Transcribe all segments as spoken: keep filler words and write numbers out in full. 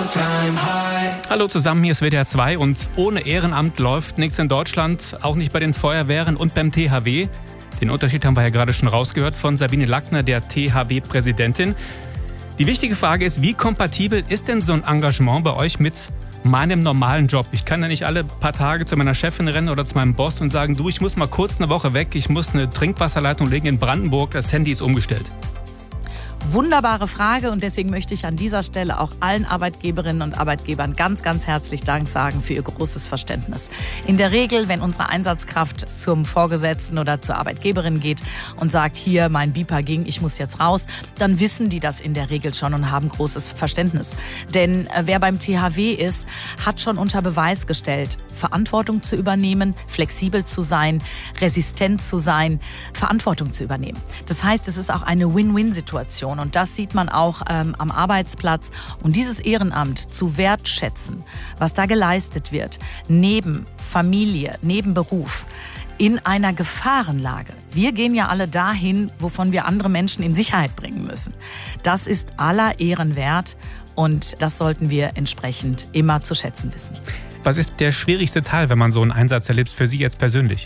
Hallo zusammen, hier ist W D R zwei und ohne Ehrenamt läuft nichts in Deutschland, auch nicht bei den Feuerwehren und beim T H W. Den Unterschied haben wir ja gerade schon rausgehört von Sabine Lackner, der T H W-Präsidentin. Die wichtige Frage ist, wie kompatibel ist denn so ein Engagement bei euch mit meinem normalen Job? Ich kann ja nicht alle paar Tage zu meiner Chefin rennen oder zu meinem Boss und sagen, du, ich muss mal kurz eine Woche weg, ich muss eine Trinkwasserleitung legen in Brandenburg, das Handy ist umgestellt. Wunderbare Frage und deswegen möchte ich an dieser Stelle auch allen Arbeitgeberinnen und Arbeitgebern ganz, ganz herzlich Dank sagen für ihr großes Verständnis. In der Regel, wenn unsere Einsatzkraft zum Vorgesetzten oder zur Arbeitgeberin geht und sagt, hier, mein Beeper ging, ich muss jetzt raus, dann wissen die das in der Regel schon und haben großes Verständnis. Denn äh, wer beim T H W ist, hat schon unter Beweis gestellt, Verantwortung zu übernehmen, flexibel zu sein, resistent zu sein, Verantwortung zu übernehmen. Das heißt, es ist auch eine Win-Win-Situation. Und das sieht man auch ähm, am Arbeitsplatz. Und dieses Ehrenamt zu wertschätzen, was da geleistet wird, neben Familie, neben Beruf, in einer Gefahrenlage. Wir gehen ja alle dahin, wovon wir andere Menschen in Sicherheit bringen müssen. Das ist aller Ehren wert und das sollten wir entsprechend immer zu schätzen wissen. Was ist der schwierigste Teil, wenn man so einen Einsatz erlebt, für Sie jetzt persönlich?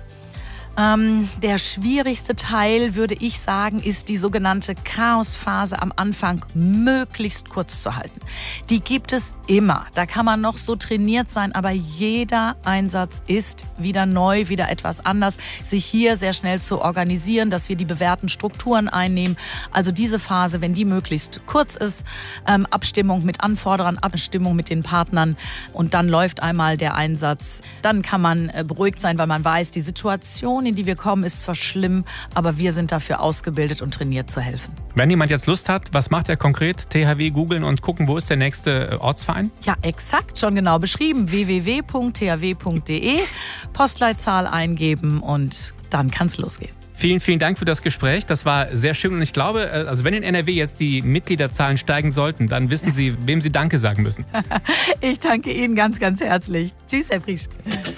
Ähm, der schwierigste Teil, würde ich sagen, ist die sogenannte Chaosphase am Anfang möglichst kurz zu halten. Die gibt es immer. Da kann man noch so trainiert sein, aber jeder Einsatz ist wieder neu, wieder etwas anders. Sich hier sehr schnell zu organisieren, dass wir die bewährten Strukturen einnehmen. Also diese Phase, wenn die möglichst kurz ist, ähm, Abstimmung mit Anforderern, Abstimmung mit den Partnern und dann läuft einmal der Einsatz. Dann kann man äh, beruhigt sein, weil man weiß, die Situation, in die wir kommen, ist zwar schlimm, aber wir sind dafür ausgebildet und trainiert zu helfen. Wenn jemand jetzt Lust hat, was macht er konkret? T H W googeln und gucken, wo ist der nächste Ortsverein? Ja, exakt, schon genau beschrieben. w w w punkt t h w punkt d e, Postleitzahl eingeben und dann kann es losgehen. Vielen, vielen Dank für das Gespräch. Das war sehr schön und ich glaube, also wenn in N R W jetzt die Mitgliederzahlen steigen sollten, dann wissen Sie, wem Sie Danke sagen müssen. Ich danke Ihnen ganz, ganz herzlich. Tschüss, Herr Priesch.